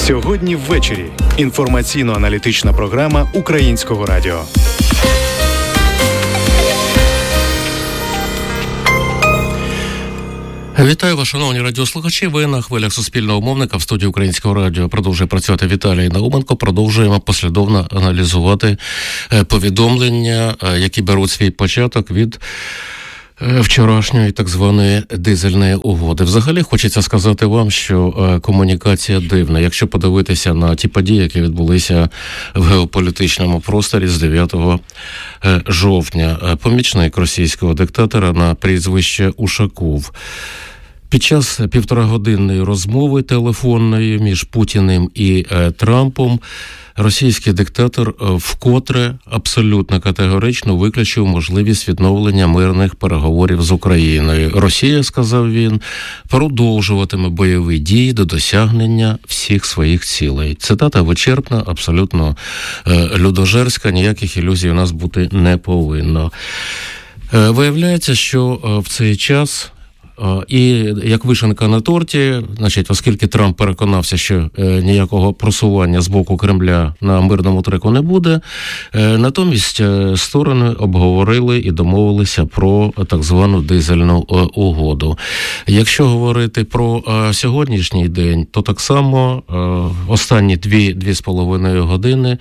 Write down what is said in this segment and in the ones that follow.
Сьогодні ввечері. Інформаційно-аналітична програма Українського радіо. Вітаю вас, шановні радіослухачі. Ви на хвилях Суспільного мовника в студії Українського радіо. Продовжує працювати Віталій Науменко. Продовжуємо послідовно аналізувати повідомлення, які беруть свій початок від вчорашньої так званої дизельної угоди. Взагалі, хочеться сказати вам, що комунікація дивна. Якщо подивитися на ті події, які відбулися в геополітичному просторі з 9 жовтня. Помічник російського диктатора на прізвище Ушаков під час 1,5-годинної розмови телефонної між Путіним і Трампом російський диктатор вкотре абсолютно категорично виключив можливість відновлення мирних переговорів з Україною. Росія, сказав він, продовжуватиме бойові дії до досягнення всіх своїх цілей. Цитата вичерпна, абсолютно людожерська, ніяких ілюзій у нас бути не повинно. Виявляється, що в цей час і як вишенка на торті, значить, оскільки Трамп переконався, що ніякого просування з боку Кремля на мирному треку не буде, натомість сторони обговорили і домовилися про так звану дизельну угоду. Якщо говорити про сьогоднішній день, то так само останні 2-2,5 години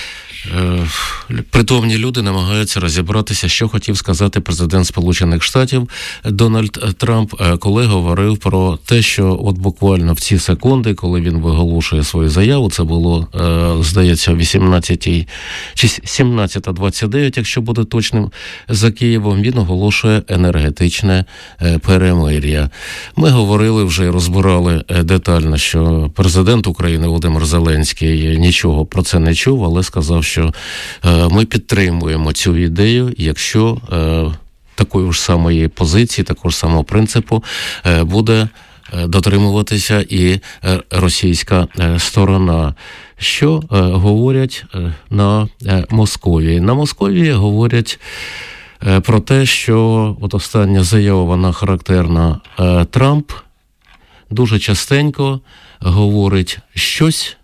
притомні люди намагаються розібратися, що хотів сказати президент Сполучених Штатів Дональд Трамп, коли говорив про те, що от буквально в ці секунди, коли він виголошує свою заяву, це було, здається, о 18 чи 17:29, якщо буде точним, за Києвом, він оголошує енергетичне перемир'я. Ми говорили вже і розбирали детально, що президент України Володимир Зеленський нічого про це не чув, але сказав, що ми підтримуємо цю ідею, якщо такої ж самої позиції, такого ж самого принципу буде дотримуватися і російська сторона. Що говорять на Московії? На Московії говорять про те, що от остання заява, вона характерна. Трамп дуже частенько говорить щось,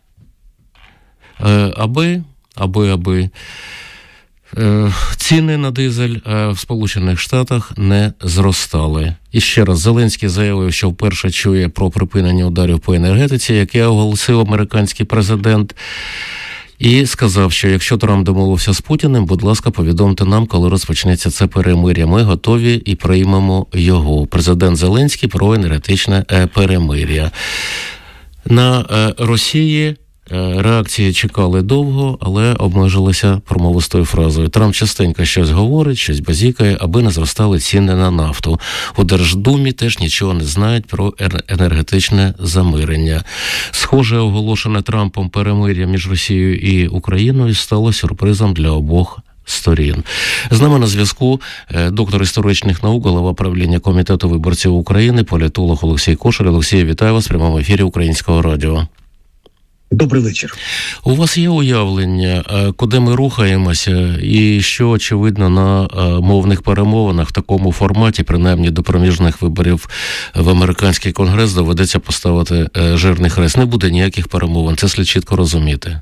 аби ціни на дизель в Сполучених Штатах не зростали. І ще раз, Зеленський заявив, що вперше чує про припинення ударів по енергетиці, яке оголосив американський президент, і сказав, що якщо Трамп домовився з Путіним, будь ласка, повідомте нам, коли розпочнеться це перемир'я. Ми готові і приймемо його. Президент Зеленський про енергетичне перемир'я. На Росії реакції чекали довго, але обмежилися промовистою фразою. Трамп частенько щось говорить, щось базікає, аби не зростали ціни на нафту. У Держдумі теж нічого не знають про енергетичне замирення. Схоже, оголошене Трампом перемир'я між Росією і Україною стало сюрпризом для обох сторін. З нами на зв'язку доктор історичних наук, голова правління Комітету виборців України, політолог Олексій Кошель. Олексій, вітаю вас в прямому ефірі Українського радіо. Добрий вечір. У вас є уявлення, куди ми рухаємося і що, очевидно, на мовних перемовинах в такому форматі, принаймні до проміжних виборів в американський конгрес, доведеться поставити жирний хрест? Не буде ніяких перемовин, це слід чітко розуміти.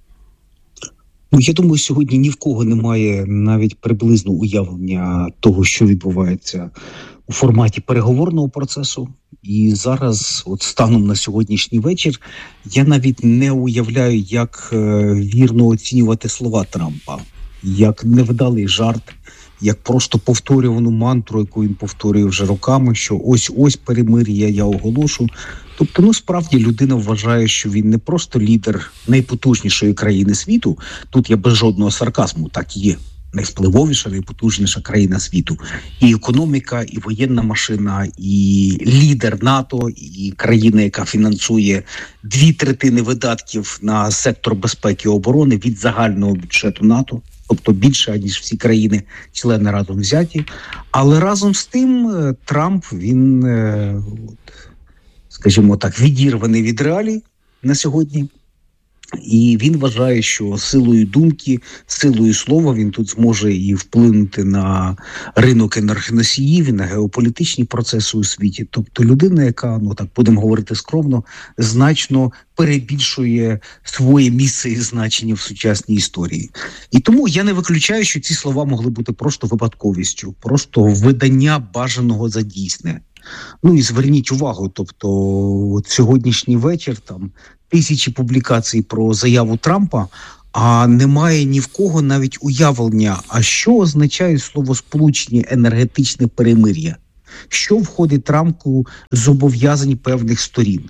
Я думаю, сьогодні ні в кого немає навіть приблизно уявлення того, що відбувається у форматі переговорного процесу. І зараз, от станом на сьогоднішній вечір, я навіть не уявляю, як вірно оцінювати слова Трампа, як невдалий жарт, як просто повторювану мантру, яку він повторює вже роками, що ось перемир'я я оголошу. Тобто, справді людина вважає, що він не просто лідер найпотужнішої країни світу, тут я без жодного сарказму, так і є, найвпливовіша, найпотужніша країна світу. І економіка, і воєнна машина, і лідер НАТО, і країна, яка фінансує 2/3 видатків на сектор безпеки і оборони від загального бюджету НАТО. Тобто більше, ніж всі країни-члени разом взяті. Але разом з тим Трамп, він, скажімо так, відірваний від реалій на сьогодні. І він вважає, що силою думки, силою слова він тут зможе і вплинути на ринок енергоносіїв, і на геополітичні процеси у світі. Тобто людина, яка, ну так будемо говорити скромно, значно перебільшує своє місце і значення в сучасній історії. І тому я не виключаю, що ці слова могли бути просто випадковістю, просто видання бажаного за дійсне. Ну і зверніть увагу, тобто от сьогоднішній вечір там тисячі публікацій про заяву Трампа, а немає ні в кого навіть уявлення, а що означає словосполучення енергетичне перемир'я, що входить в рамку зобов'язань певних сторін,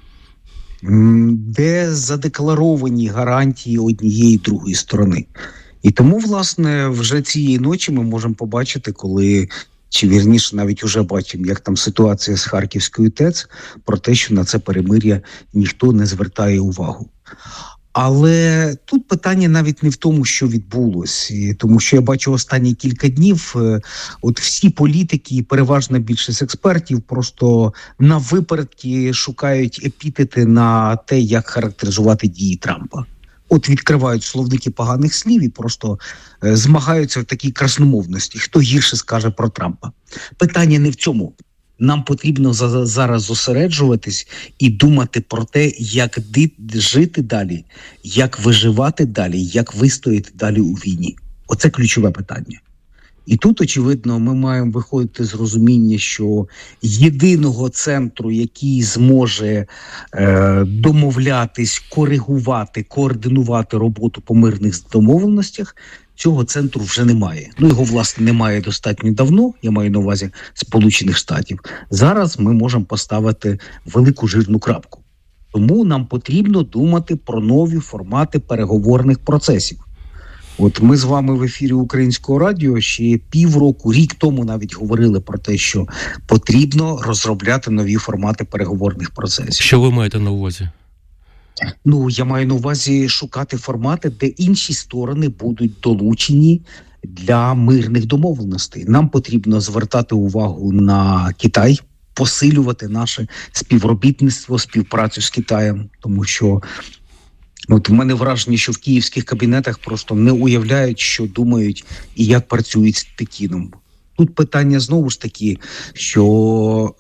де задекларовані гарантії однієї і другої сторони. І тому, власне, вже цієї ночі ми можемо побачити, коли, чи вірніше навіть уже бачимо, як там ситуація з Харківською ТЕЦ, про те, що на це перемир'я ніхто не звертає увагу. Але тут питання навіть не в тому, що відбулось, тому що я бачу останні кілька днів, от всі політики і переважна більшість експертів просто на випередки шукають епітети на те, як характеризувати дії Трампа. От відкривають словники поганих слів і просто змагаються в такій красномовності, хто гірше скаже про Трампа. Питання не в цьому. Нам потрібно зараз зосереджуватись і думати про те, як жити далі, як виживати далі, як вистояти далі у війні. Оце ключове питання. І тут, очевидно, ми маємо виходити з розуміння, що єдиного центру, який зможе домовлятись, коригувати, координувати роботу по мирних домовленостях, цього центру вже немає. Ну, його, власне, немає достатньо давно, я маю на увазі Сполучених Штатів. Зараз ми можемо поставити велику жирну крапку. Тому нам потрібно думати про нові формати переговорних процесів. От ми з вами в ефірі Українського радіо ще півроку, рік тому навіть говорили про те, що потрібно розробляти нові формати переговорних процесів. Що ви маєте на увазі? Ну, я маю на увазі шукати формати, де інші сторони будуть долучені для мирних домовленостей. Нам потрібно звертати увагу на Китай, посилювати наше співробітництво, співпрацю з Китаєм, тому що от в мене враження, що в київських кабінетах просто не уявляють, що думають і як працюють з Пекіном. Тут питання знову ж таки, що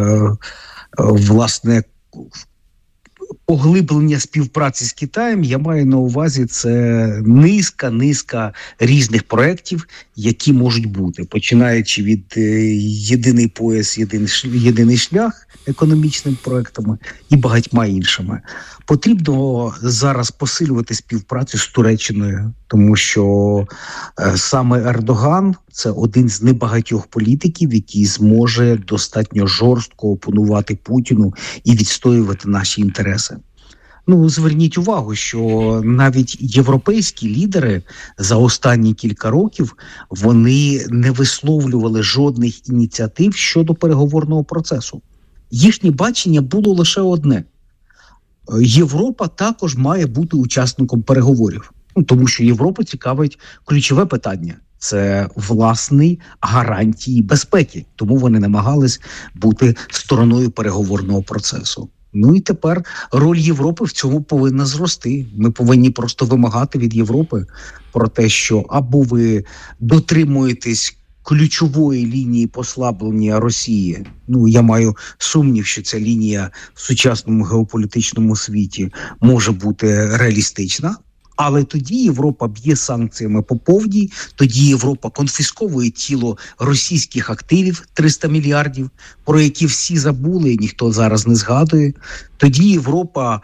власне поглиблення співпраці з Китаєм, я маю на увазі, це низка різних проєктів, які можуть бути, починаючи від єдиний пояс, єдиний шлях економічними проєктами і багатьма іншими. Потрібно зараз посилювати співпрацю з Туреччиною, тому що саме Ердоган – це один з небагатьох політиків, який зможе достатньо жорстко опонувати Путіну і відстоювати наші інтереси. Ну, зверніть увагу, що навіть європейські лідери за останні кілька років, вони не висловлювали жодних ініціатив щодо переговорного процесу. Їхнє бачення було лише одне. Європа також має бути учасником переговорів. Ну, тому що Європу цікавить ключове питання – це власні гарантії безпеки. Тому вони намагались бути стороною переговорного процесу. Ну і тепер роль Європи в цьому повинна зрости. Ми повинні просто вимагати від Європи про те, що або ви дотримуєтесь ключової лінії послаблення Росії. Ну, я маю сумнів, що ця лінія в сучасному геополітичному світі може бути реалістична. Але тоді Європа б'є санкціями по повній, тоді Європа конфісковує тіло російських активів 300 мільярдів, про які всі забули і ніхто зараз не згадує. Тоді Європа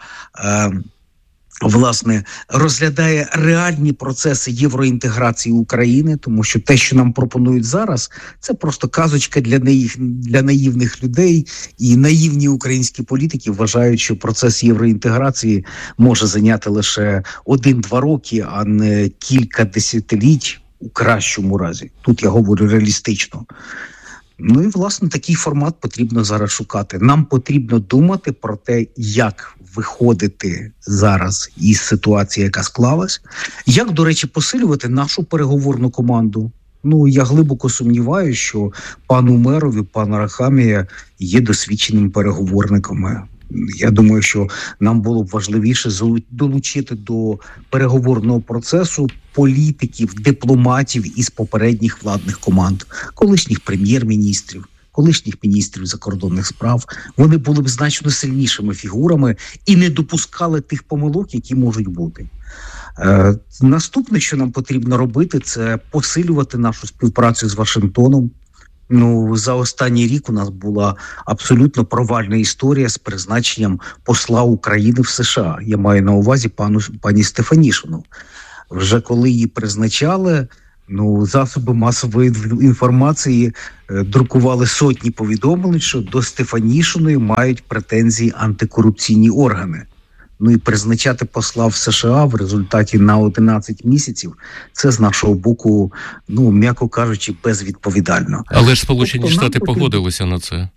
власне, розглядає реальні процеси євроінтеграції України, тому що те, що нам пропонують зараз, це просто казочка для наївних людей, і наївні українські політики вважають, що процес євроінтеграції може зайняти лише 1-2 роки, а не кілька десятиліть у кращому разі. Тут я говорю реалістично. Ну і, власне, такий формат потрібно зараз шукати. Нам потрібно думати про те, як виходити зараз із ситуації, яка склалась. Як, до речі, посилювати нашу переговорну команду. Ну, я глибоко сумніваюся, що пан Умеров і пан Арахамія є досвідченими переговорниками. Я думаю, що нам було б важливіше долучити до переговорного процесу політиків, дипломатів із попередніх владних команд, колишніх прем'єр-міністрів, колишніх міністрів закордонних справ. Вони були б значно сильнішими фігурами і не допускали тих помилок, які можуть бути. Наступне, що нам потрібно робити, це посилювати нашу співпрацю з Вашингтоном. За останній рік у нас була абсолютно провальна історія з призначенням посла України в США. Я маю на увазі пані Стефанішину. Вже коли її призначали, засоби масової інформації друкували сотні повідомлень, що до Стефанішиної мають претензії антикорупційні органи. І призначати посла в США в результаті на 11 місяців – це з нашого боку, м'яко кажучи, безвідповідально. Але ж Сполучені Штати погодилися на це.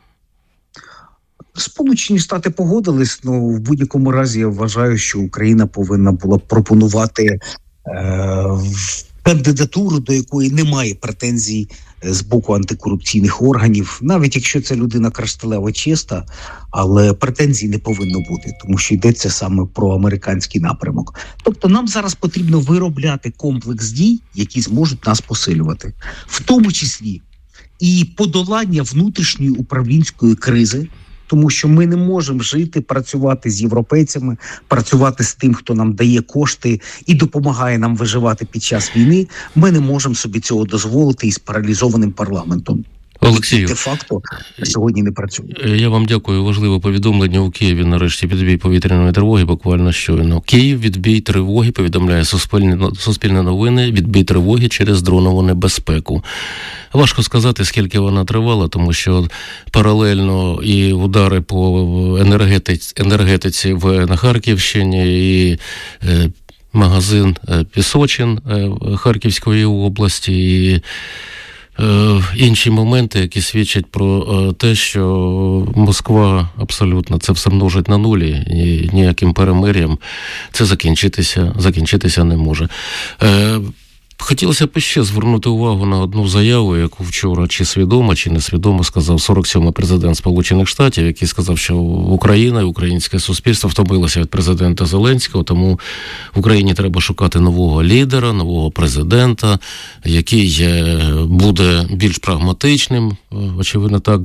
Сполучені Штати погодились, в будь-якому разі я вважаю, що Україна повинна була пропонувати кандидатуру, до якої немає претензій з боку антикорупційних органів, навіть якщо ця людина кришталево чиста, але претензій не повинно бути, тому що йдеться саме про американський напрямок. Тобто нам зараз потрібно виробляти комплекс дій, які зможуть нас посилювати. В тому числі і подолання внутрішньої управлінської кризи, тому що ми не можемо жити, працювати з європейцями, працювати з тим, хто нам дає кошти і допомагає нам виживати під час війни. Ми не можемо собі цього дозволити із паралізованим парламентом. Олексію, де-факто сьогодні не працює. Я вам дякую. Важливе повідомлення у Києві. Нарешті відбій повітряної тривоги, буквально щойно. Київ, відбій тривоги, повідомляє Суспільне новини, відбій тривоги через дронову небезпеку. Важко сказати, скільки вона тривала, тому що паралельно і удари по енергетиці на Харківщині, і магазин Пісочин Харківської області, і інші моменти, які свідчать про те, що Москва абсолютно це все множить на нулі, і ніяким перемир'ям це закінчитися не може. Хотілося б ще звернути увагу на одну заяву, яку вчора чи свідомо, чи несвідомо сказав 47-й президент Сполучених Штатів, який сказав, що Україна і українське суспільство втомилося від президента Зеленського, тому в Україні треба шукати нового лідера, нового президента, який буде більш прагматичним, очевидно, так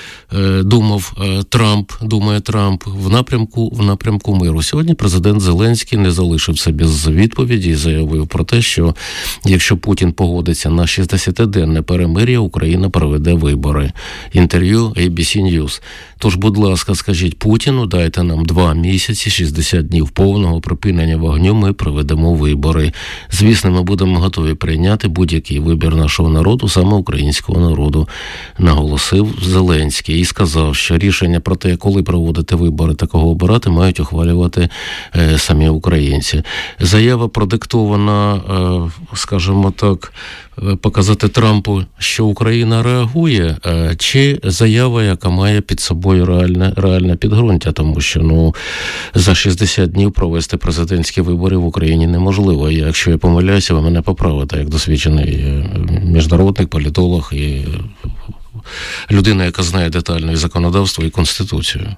думає Трамп, в напрямку миру. Сьогодні президент Зеленський не залишився без відповіді і заявив про те, що якщо Путін погодиться на 60-денне перемир'я, Україна проведе вибори. Інтерв'ю ABC News. Тож, будь ласка, скажіть Путіну, дайте нам 2 місяці, 60 днів повного припинення вогню, ми проведемо вибори. Звісно, ми будемо готові прийняти будь-який вибір нашого народу, саме українського народу, наголосив Зеленський. І сказав, що рішення про те, коли проводити вибори та кого обирати, мають ухвалювати самі українці. Заява продиктована, скажімо так, показати Трампу, що Україна реагує, чи заява, яка має під собою реальне підґрунтя, тому що за 60 днів провести президентські вибори в Україні неможливо. І якщо я помиляюся, ви мене поправите, як досвідчений міжнародник, політолог і людина, яка знає детально і законодавство, і Конституцію.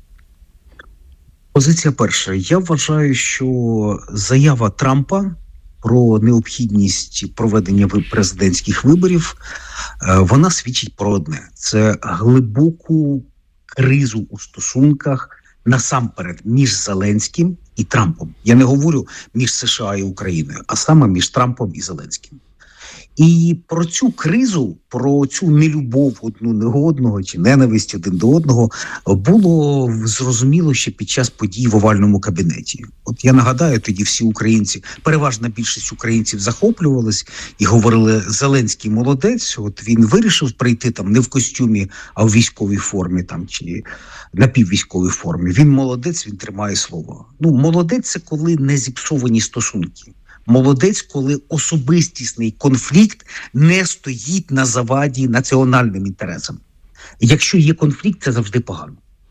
Позиція перша. Я вважаю, що заява Трампа про необхідність проведення президентських виборів, вона свідчить про одне. Це глибоку кризу у стосунках насамперед між Зеленським і Трампом. Я не говорю між США і Україною, а саме між Трампом і Зеленським. І про цю кризу, про цю нелюбов одну до одного чи ненависть один до одного було зрозуміло ще під час подій в овальному кабінеті. От я нагадаю, тоді всі українці, переважна більшість українців захоплювались і говорили: Зеленський молодець, от він вирішив прийти там не в костюмі, а в військовій формі там чи напіввійськовій формі. Він молодець, він тримає слово. Молодець – це коли не зіпсовані стосунки. Молодець, коли особистісний конфлікт не стоїть на заваді національним інтересам. Якщо є конфлікт, це завжди погано.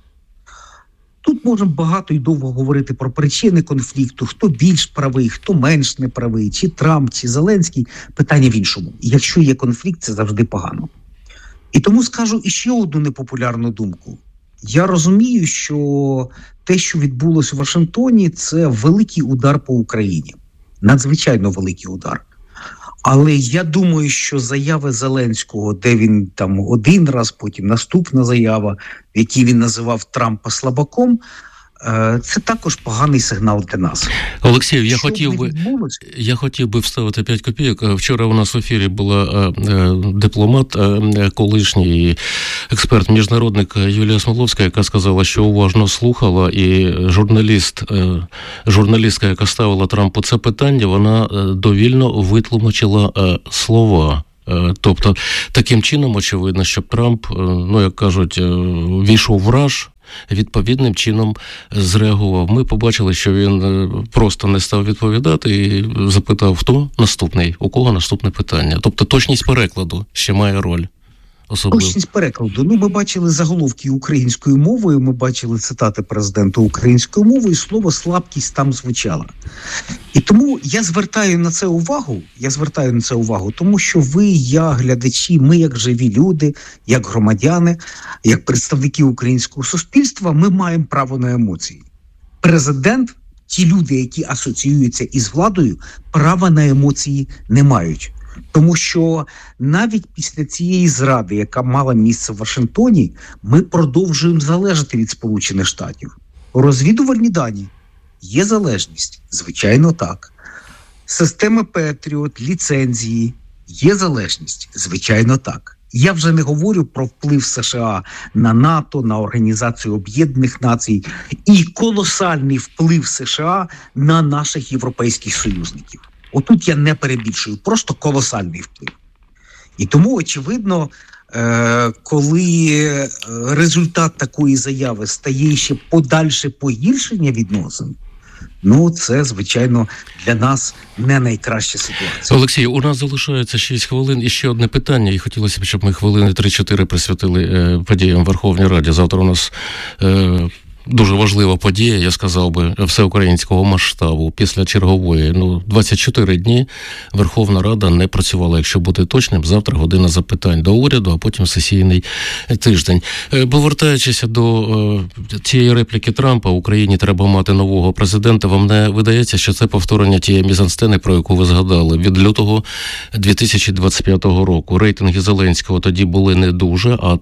Тут можемо багато і довго говорити про причини конфлікту, хто більш правий, хто менш неправий, чи Трамп, чи Зеленський. Питання в іншому. Якщо є конфлікт, це завжди погано. І тому скажу іще одну непопулярну думку. Я розумію, що те, що відбулося в Вашингтоні, це великий удар по Україні. Надзвичайно великий удар. Але я думаю, що заяви Зеленського, де він там один раз, потім наступна заява, в якій він називав Трампа слабаком, це також поганий сигнал для нас. Олексію, я хотів би вставити 5 копійок. Вчора у нас в ефірі була дипломат, колишній експерт, міжнародник Юлія Смоловська, яка сказала, що уважно слухала, і журналістка, яка ставила Трампу це питання, вона довільно витлумачила слова. Тобто, таким чином, очевидно, щоб Трамп, як кажуть, війшов в раж, відповідним чином зреагував. Ми побачили, що він просто не став відповідати і запитав, хто наступний, у кого наступне питання. Тобто точність перекладу ще має роль. Особливо. Точність перекладу. Ми бачили заголовки українською мовою, ми бачили цитати президента українською мовою, і слово «слабкість» там звучало. І тому я звертаю на це увагу, тому що ви, я, глядачі, ми як живі люди, як громадяни, як представники українського суспільства, ми маємо право на емоції. Президент, ті люди, які асоціюються із владою, права на емоції не мають. Тому що навіть після цієї зради, яка мала місце в Вашингтоні, ми продовжуємо залежати від Сполучених Штатів. Розвідувальні дані. Є залежність? Звичайно, так. Системи Петріот, ліцензії. Є залежність? Звичайно, так. Я вже не говорю про вплив США на НАТО, на Організацію Об'єднаних Націй і колосальний вплив США на наших європейських союзників. Отут я не перебільшую, просто колосальний вплив. І тому, очевидно, коли результат такої заяви стає ще подальше погіршення відносин, це, звичайно, для нас не найкраща ситуація. Олексій, у нас залишається 6 хвилин і ще одне питання, і хотілося б, щоб ми хвилини 3-4 присвятили подіям в Верховній Раді. Завтра у нас дуже важлива подія, я сказав би, всеукраїнського масштабу. Після чергової, 24 дні Верховна Рада не працювала, якщо бути точним. Завтра година запитань до уряду, а потім сесійний тиждень. Повертаючись до цієї репліки Трампа, Україні треба мати нового президента, вам не видається, що це повторення тієї мізансцени, про яку ви згадали, від лютого 2025 року. Рейтинги Зеленського тоді були не дуже, а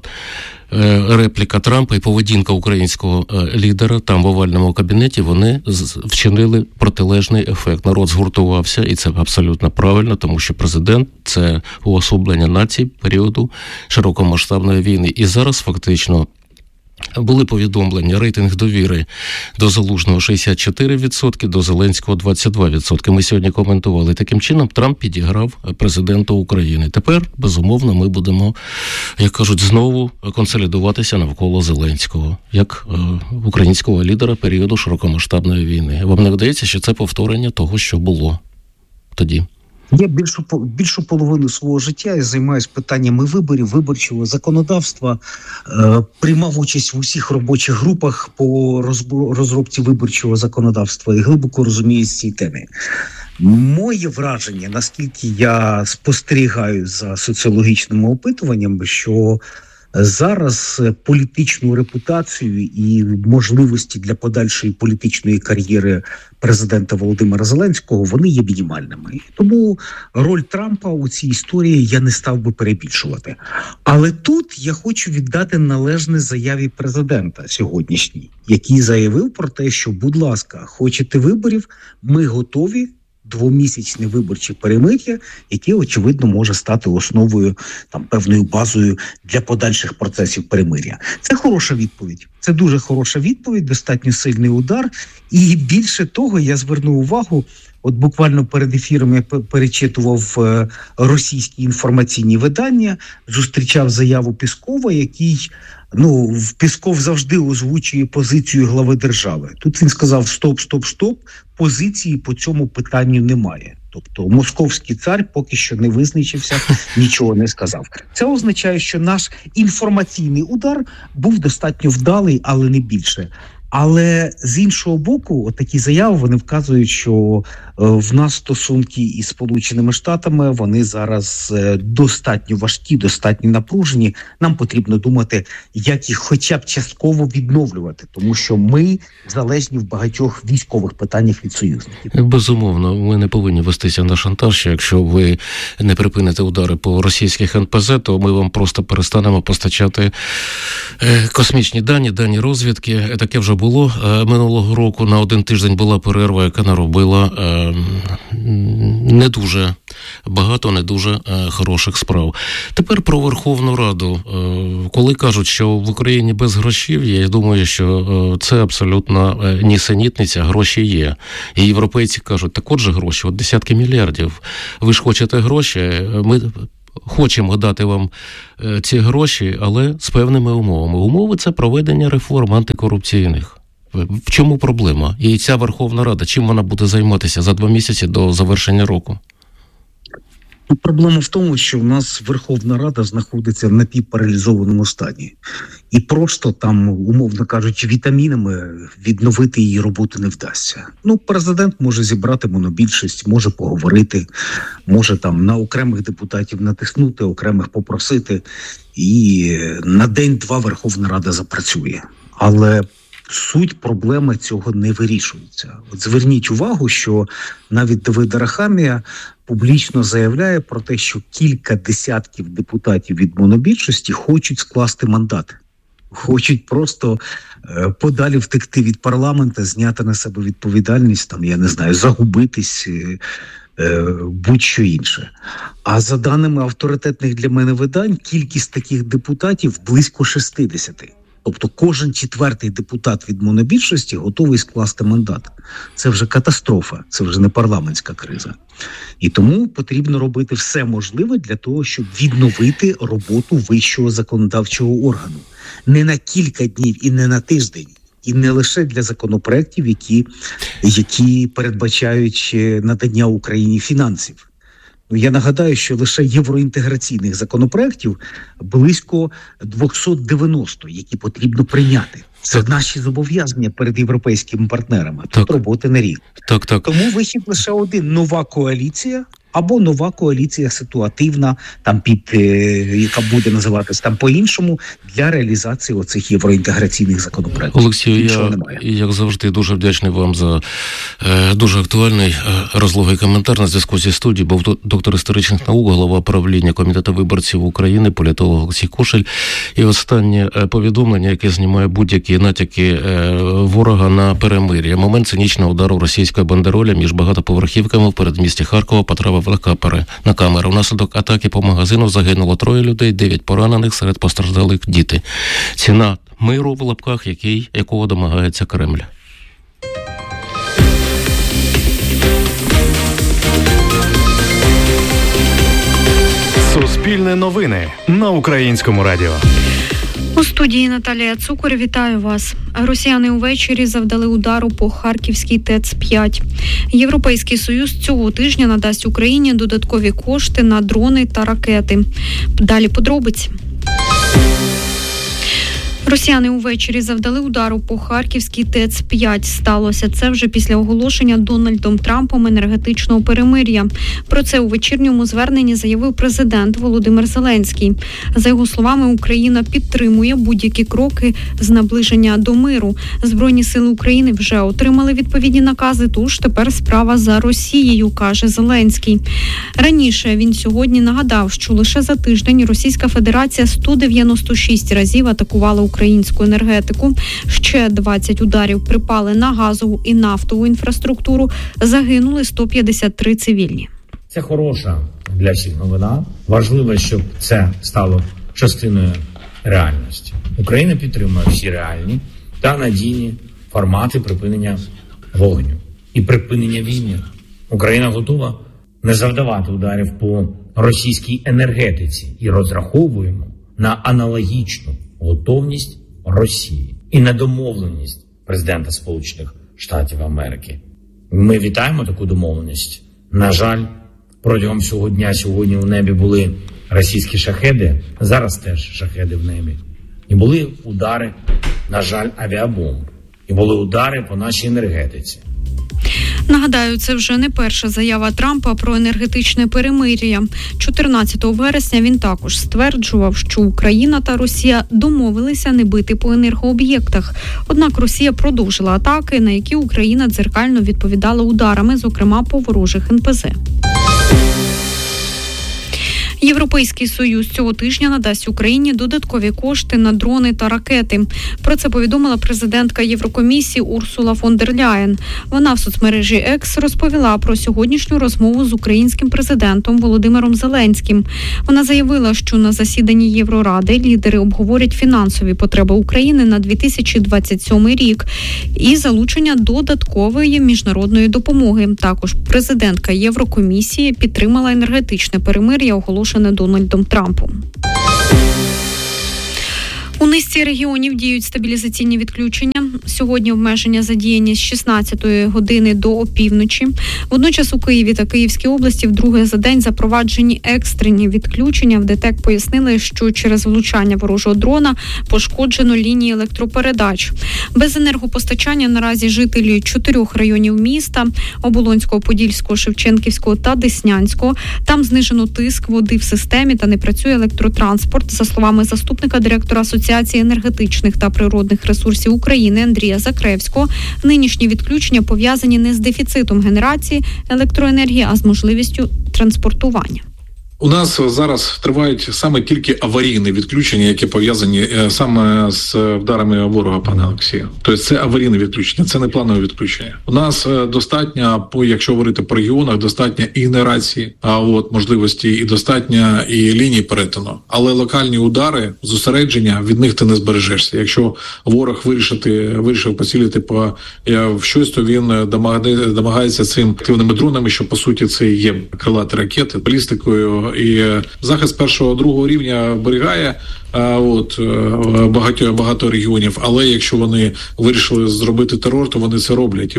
репліка Трампа і поведінка українського лідера там в овальному кабінеті, вони вчинили протилежний ефект. Народ згуртувався, і це абсолютно правильно, тому що президент – це уособлення нації періоду широкомасштабної війни. І зараз фактично були повідомлення, рейтинг довіри до Залужного 64%, до Зеленського 22%. Ми сьогодні коментували. Таким чином Трамп підіграв президенту України. Тепер, безумовно, ми будемо, як кажуть, знову консолідуватися навколо Зеленського, як українського лідера періоду широкомасштабної війни. Вам не видається, що це повторення того, що було тоді? Я більшу половину свого життя я займаюся питаннями виборів, виборчого законодавства, приймав участь в усіх робочих групах по розробці виборчого законодавства і глибоко розумію ці теми. Моє враження, наскільки я спостерігаю за соціологічними опитуваннями, що зараз політичну репутацію і можливості для подальшої політичної кар'єри президента Володимира Зеленського, вони є мінімальними. Тому роль Трампа у цій історії я не став би перебільшувати. Але тут я хочу віддати належне заяві президента сьогоднішній, який заявив про те, що, будь ласка, хочете виборів, ми готові. Двомісячне виборче перемир'я, яке, очевидно, може стати основою, певною базою для подальших процесів перемир'я. Це хороша відповідь. Це дуже хороша відповідь, достатньо сильний удар. І більше того, я звернув увагу, от буквально перед ефіром я перечитував російські інформаційні видання, зустрічав заяву Пєскова, який, Пєсков завжди озвучує позицію глави держави. Тут він сказав стоп, позиції по цьому питанню немає. Тобто московський цар поки що не визначився, нічого не сказав. Це означає, що наш інформаційний удар був достатньо вдалий, але не більше. Але з іншого боку, такі заяви, вони вказують, що в нас стосунки із Сполученими Штатами, вони зараз достатньо важкі, достатньо напружені. Нам потрібно думати, як їх хоча б частково відновлювати, тому що ми залежні в багатьох військових питаннях від союзників. Безумовно, ми не повинні вестися на шантаж. Якщо ви не припините удари по російських НПЗ, то ми вам просто перестанемо постачати космічні дані розвідки. Таке вже було минулого року. На один тиждень була перерва, яка наробила не дуже багато, не дуже хороших справ. Тепер про Верховну Раду. Коли кажуть, що в Україні без грошів, я думаю, що це абсолютно нісенітниця. Гроші є. І європейці кажуть, так от же гроші, от десятки мільярдів. Ви ж хочете гроші, ми хочемо дати вам ці гроші, але з певними умовами. Умови – це проведення реформ антикорупційних. В чому проблема? І ця Верховна Рада, чим вона буде займатися за 2 місяці до завершення року? Проблема в тому, що в нас Верховна Рада знаходиться в напівпаралізованому стані. І просто там, умовно кажучи, вітамінами відновити її роботу не вдасться. Президент може зібрати монобільшість, може поговорити, може там на окремих депутатів натиснути, окремих попросити. І на день-два Верховна Рада запрацює. Але суть проблеми цього не вирішується. От зверніть увагу, що навіть Давид Арахамія публічно заявляє про те, що кілька десятків депутатів від монобільшості хочуть скласти мандат. Хочуть просто подалі втекти від парламенту, зняти на себе відповідальність, загубитись, будь-що інше. А за даними авторитетних для мене видань, кількість таких депутатів близько 60. Тобто кожен 4-й депутат від монобільшості готовий скласти мандат. Це вже катастрофа, це вже не парламентська криза. І тому потрібно робити все можливе для того, щоб відновити роботу вищого законодавчого органу. Не на кілька днів і не на тиждень. І не лише для законопроєктів, які передбачають надання Україні фінансів. Я нагадаю, що лише євроінтеграційних законопроєктів близько 290, які потрібно прийняти. Це наші зобов'язання перед європейськими партнерами. Тут роботи на рік. Тому вихід лише один – нова коаліція або нова коаліція ситуативна, яка буде називатись по-іншому, для реалізації оцих євроінтеграційних законопроєктів. Олексію, я, як завжди, дуже вдячний вам за дуже актуальний розлогий коментар на зв'язку зі студією. Був доктор історичних наук, голова правління Комітету виборців України, політолог Олексій Кошель. І останнє повідомлення, яке знімає будь-які натяки ворога на перемир'я. Момент цинічного удару російської бандеролі між багатоповерхівками в передмісті Харкова потрапив на камеру. Внаслідок атаки по магазину загинуло 3 людей, 9 поранених, серед постраждалих діти. Ціна миру, в лапках, якого домагається Кремль. Суспільне новини на Українському радіо. У студії Наталія Цукор, вітаю вас. Росіяни увечері завдали удару по Харківській ТЕЦ-5. Європейський Союз цього тижня надасть Україні додаткові кошти на дрони та ракети. Далі подробиці. Росіяни увечері завдали удару по Харківській ТЕЦ-5. Сталося це вже після оголошення Дональдом Трампом енергетичного перемир'я. Про це у вечірньому зверненні заявив президент Володимир Зеленський. За його словами, Україна підтримує будь-які кроки з наближення до миру. Збройні сили України вже отримали відповідні накази, тож тепер справа за Росією, каже Зеленський. Раніше він сьогодні нагадав, що лише за тиждень Російська Федерація 196 разів атакувала українську енергетику. Ще 20 ударів припали на газову і нафтову інфраструктуру. Загинули 153 цивільні. Це хороша для всіх новина. Важливо, щоб це стало частиною реальності. Україна підтримує всі реальні та надійні формати припинення вогню і припинення війни. Україна готова не завдавати ударів по російській енергетиці і розраховуємо на аналогічну готовність Росії і на домовленість президента Сполучених Штатів Америки. Ми вітаємо таку домовленість. На жаль, протягом всього дня сьогодні у небі були російські шахеди, зараз теж шахеди в небі. І були удари, на жаль, авіабомб. і були удари по нашій енергетиці. Нагадаю, це вже не перша заява Трампа про енергетичне перемир'я. 14 вересня він також стверджував, що Україна та Росія домовилися не бити по енергооб'єктах. Однак Росія продовжила атаки, на які Україна дзеркально відповідала ударами, зокрема по ворожих НПЗ. Європейський Союз цього тижня надасть Україні додаткові кошти на дрони та ракети. Про це повідомила президентка Єврокомісії Урсула фон дер Ляєн. Вона в соцмережі X розповіла про сьогоднішню розмову з українським президентом Володимиром Зеленським. Вона заявила, що на засіданні Євроради лідери обговорять фінансові потреби України на 2027 рік і залучення додаткової міжнародної допомоги. Також президентка Єврокомісії підтримала енергетичне перемир'я, оголошене Дональдом Трампом. У низці регіонів діють стабілізаційні відключення. Сьогодні обмеження задіяні з 16-ї години до опівночі. Водночас у Києві та Київській області вдруге за день запроваджені екстрені відключення. В ДТЕК пояснили, що через влучання ворожого дрона пошкоджено лінії електропередач. Без енергопостачання наразі жителі 4 районів міста – Оболонського, Подільського, Шевченківського та Деснянського. Там знижено тиск води в системі та не працює електротранспорт. За словами заступника директора Асоціації енергетичних та природних ресурсів України Андрія Закревського, нинішні відключення пов'язані не з дефіцитом генерації електроенергії, а з можливістю транспортування. У нас зараз тривають саме тільки аварійні відключення, які пов'язані саме з вдарами ворога, пане Олексію. Тобто це аварійне відключення, це не планове відключення. У нас достатньо, якщо говорити по регіонах, достатньо і генерації, можливості, і достатньо і ліній перетину. Але локальні удари, зосередження, від них ти не збережешся. Якщо ворог вирішив поцілити по щось, то він домагається цим активними дронами, що по суті це є крилаті ракети, балістикою. І захист першого-другого рівня оберігає багато регіонів, але якщо вони вирішили зробити терор, то вони це роблять.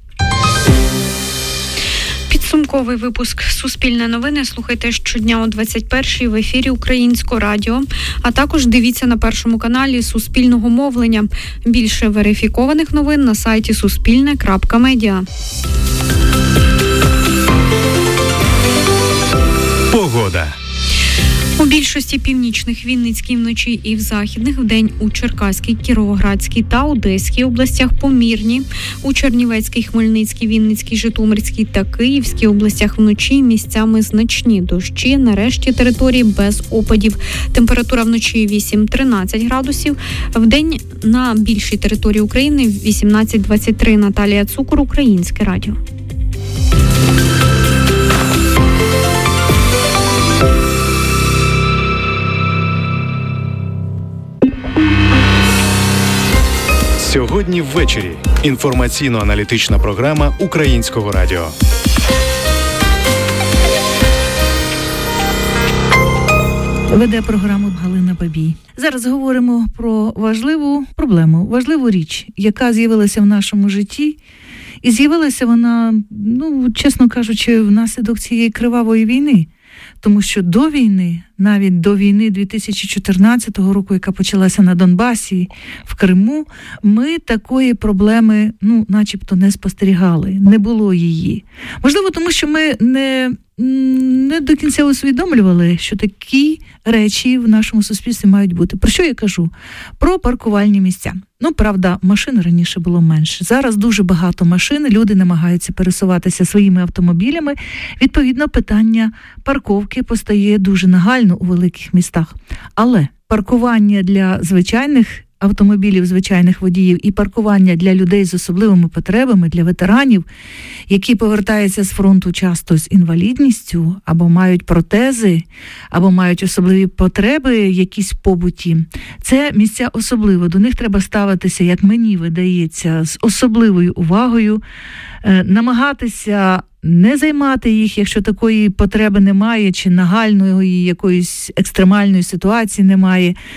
Підсумковий випуск «Суспільне новини» слухайте щодня о 21-й в ефірі Українського радіо, а також дивіться на Першому каналі Суспільного мовлення. Більше верифікованих новин на сайті suspilne.media. Погода. У більшості північних, Вінницькій вночі і в західних вдень у Черкаській, Кіровоградській та Одеській областях помірні. У Чернівецькій, Хмельницькій, Вінницькій, Житомирській та Київській областях вночі місцями значні дощі, на решті території без опадів. Температура вночі 8-13 градусів, вдень на більшій території України 18-23. Наталія Цукор, Українське радіо. Сьогодні ввечері. Інформаційно-аналітична програма Українського радіо. Веде програму Галина Бабій. Зараз говоримо про важливу проблему, важливу річ, яка з'явилася в нашому житті. І з'явилася вона, чесно кажучи, внаслідок цієї кривавої війни. Тому що до війни, навіть до війни 2014 року, яка почалася на Донбасі, в Криму, ми такої проблеми, начебто не спостерігали, не було її. Можливо, тому що ми не до кінця усвідомлювали, що такі речі в нашому суспільстві мають бути. Про що я кажу? Про паркувальні місця. Правда, машин раніше було менше. Зараз дуже багато машин, люди намагаються пересуватися своїми автомобілями. Відповідно, питання парковки постає дуже нагально у великих містах. Але паркування для звичайних автомобілів, звичайних водіїв і паркування для людей з особливими потребами, для ветеранів, які повертаються з фронту часто з інвалідністю, або мають протези, або мають особливі потреби якісь в побуті. Це місця особливо. До них треба ставитися, як мені видається, з особливою увагою, намагатися не займати їх, якщо такої потреби немає, чи нагальної якоїсь екстремальної ситуації немає.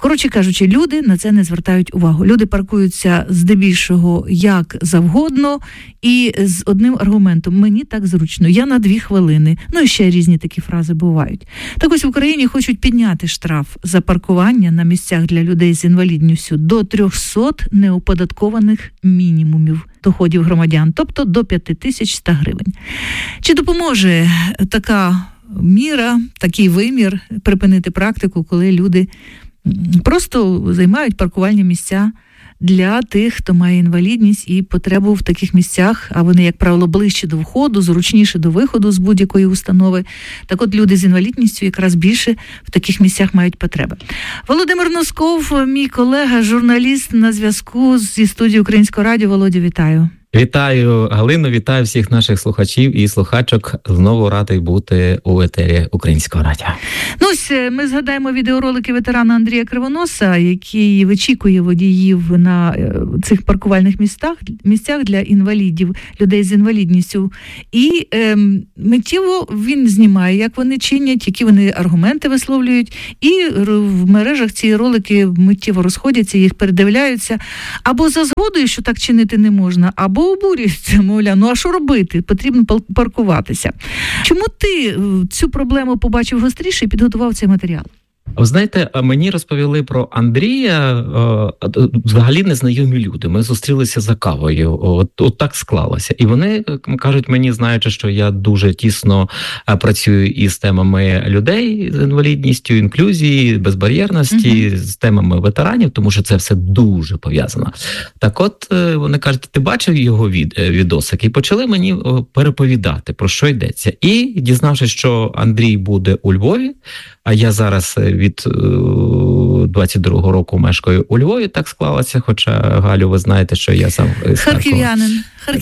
Коротше кажучи, люди на це не звертають увагу. Люди паркуються здебільшого як завгодно і з одним аргументом: мені так зручно, я на 2 хвилини. Ну і ще різні такі фрази бувають. Так ось в Україні хочуть підняти штраф за паркування на місцях для людей з інвалідністю до 300 неоподаткованих мінімумів доходів громадян, тобто до 5100 гривень. Чи допоможе така міра, такий вимір припинити практику, коли люди просто займають паркувальні місця для тих, хто має інвалідність і потребу в таких місцях, а вони, як правило, ближче до входу, зручніше до виходу з будь-якої установи. Так от люди з інвалідністю якраз більше в таких місцях мають потреби. Володимир Носков, мій колега, журналіст, на зв'язку зі студією Українського радіо. Володя, вітаю. Вітаю, Галино, вітаю всіх наших слухачів і слухачок. Знову радий бути у етері Українського радіо. Ну ось, ми згадаємо відеоролики ветерана Андрія Кривоноса, який вичікує водіїв на цих паркувальних місцях для інвалідів, людей з інвалідністю. І миттєво він знімає, як вони чинять, які вони аргументи висловлюють. І в мережах ці ролики миттєво розходяться, їх передивляються. Або за згодою, що так чинити не можна, або обурюються, мовляв, ну а що робити? Потрібно паркуватися. Чому ти цю проблему побачив гостріше і підготував цей матеріал? Ви знаєте, мені розповіли про Андрія взагалі незнайомі люди. Ми зустрілися за кавою, от так склалося. І вони кажуть мені, знаючи, що я дуже тісно працюю із темами людей з інвалідністю, інклюзії, безбар'єрності, з темами ветеранів, тому що це все дуже пов'язано. Так от, вони кажуть, ти бачив його відосик? І почали мені переповідати, про що йдеться. І дізнавшись, що Андрій буде у Львові, а я зараз від 22-го року мешкаю у Львові, так склалося, хоча, Галю, ви знаєте, що я сам з Харків'янин.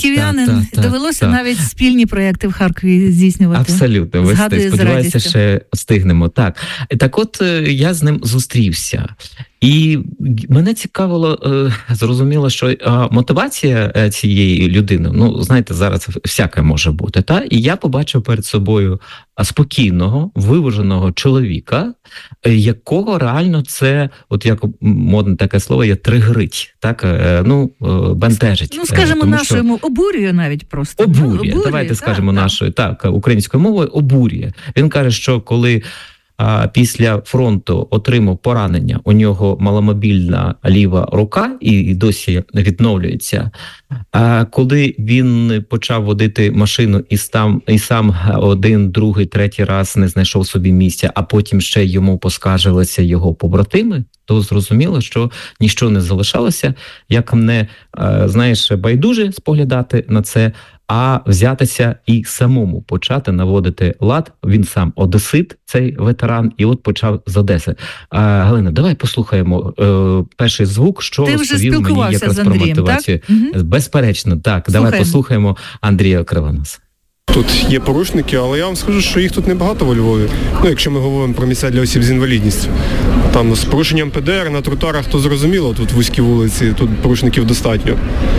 Довелося навіть спільні проєкти в Харкові здійснювати. Абсолютно, вести. Сподіваюся, ще встигнемо. Так от, я з ним зустрівся. І мене цікавило, зрозуміло, що мотивація цієї людини, ну, знаєте, зараз всяке може бути, та? І я побачив перед собою спокійного, виваженого чоловіка, якого реально це, от як модне таке слово, є тригерить, так, бентежить. Ну, скажімо, нашою обурює навіть просто. Обурює, давайте скажемо нашою, так, українською мовою, обурює. Він каже, що коли після фронту отримав поранення, у нього маломобільна ліва рука і досі відновлюється. А коли він почав водити машину і сам один, другий, третій раз не знайшов собі місця, а потім ще йому поскаржилися його побратими, то зрозуміло, що ніщо не залишалося, як не, байдуже споглядати на це, а взятися і самому почати наводити лад. Він сам одесит, цей ветеран, і от почав з Одеси. Галина, давай послухаємо перший звук, що розповів мені якраз про мотивацію. Так? Безперечно, так. Слухаємо. Давай послухаємо Андрія Кривоноса. Тут є порушники, але я вам скажу, що їх тут небагато во Львові. Ну, якщо ми говоримо про місця для осіб з інвалідністю. Там з порушенням ПДР на тротуарах, то зрозуміло, тут вузькі вулиці, тут порушників достатньо.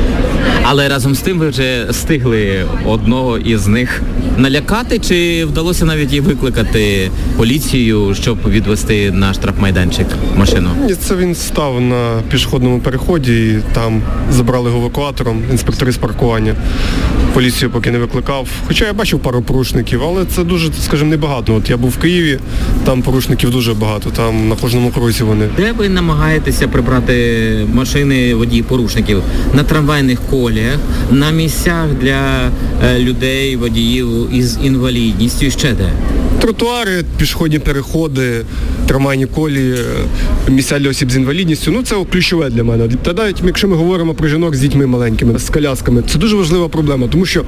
Але разом з тим ви вже встигли одного із них налякати, чи вдалося навіть і викликати поліцію, щоб відвести на штрафмайданчик машину? Ні, це він став на пішохідному переході і там забрали його евакуатором, інспектори з паркування. Поліцію поки не викликав. Хоча я бачив пару порушників, але це дуже, скажімо, небагато. От я був в Києві, там порушників дуже багато, там на кожному кроці вони. Де ви намагаєтеся прибрати машини водіїв-порушників? На трамвайних коліях, на місцях для людей, водіїв із інвалідністю, ще де? Тротуари, пішохідні переходи, трамвайні колії, місця для осіб з інвалідністю, ну це ключове для мене. Та навіть якщо ми говоримо про жінок з дітьми маленькими, з колясками, це дуже важлива проблема, тому що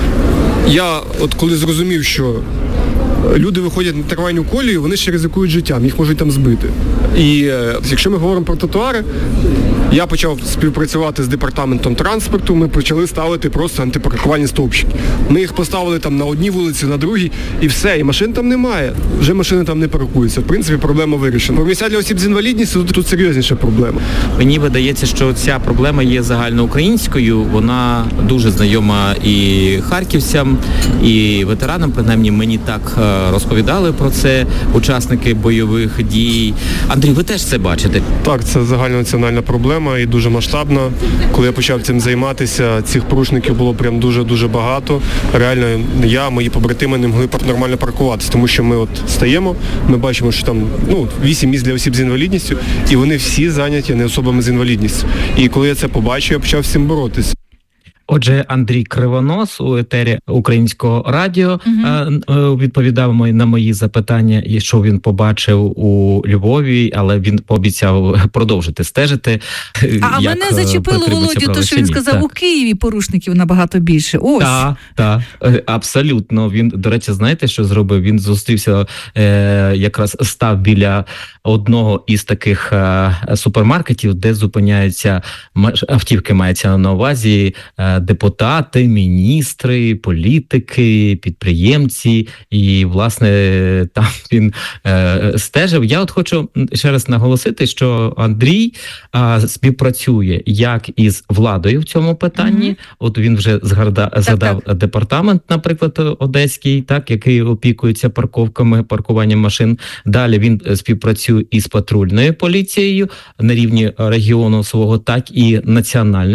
я от коли зрозумів, що люди виходять на трамвайну колію, вони ще ризикують життям, їх можуть там збити. І якщо ми говоримо про тротуари, я почав співпрацювати з департаментом транспорту, ми почали ставити просто антипаркувальні стовпчики. Ми їх поставили там на одній вулиці, на другій, і все, і машин там немає. Вже машини там не паркуються. В принципі, проблема вирішена. Про місця для осіб з інвалідністю тут серйозніша проблема. Мені видається, що ця проблема є загальноукраїнською, вона дуже знайома і харківцям, і ветеранам, принаймні мені так розповідали про це учасники бойових дій. Андрій, ви теж це бачите? Так, це загальнонаціональна проблема і дуже масштабна. Коли я почав цим займатися, цих порушників було прям дуже-дуже багато. Реально, мої побратими не могли нормально паркуватися, тому що ми от стаємо, ми бачимо, що там 8 місць для осіб з інвалідністю, і вони всі зайняті не особами з інвалідністю. І коли я це побачив, я почав з цим боротися. Отже, Андрій Кривонос у етері Українського радіо відповідав на мої запитання, що він побачив у Львові, але він пообіцяв продовжити стежити. А мене зачепило, Володю, то, що він сказав, у Києві порушників набагато більше. Ось. Так, абсолютно. Він, до речі, знаєте, що зробив? Він зустрівся, якраз став біля одного із таких супермаркетів, де зупиняються автівки, мається на увазі, депутати, міністри, політики, підприємці, і, власне, там він стежив. Я от хочу ще раз наголосити, що Андрій співпрацює як із владою в цьому питанні. От він вже згадав департамент, наприклад, одеський, так, який опікується паркуванням машин. Далі він співпрацює із патрульною поліцією на рівні регіону свого, так і національною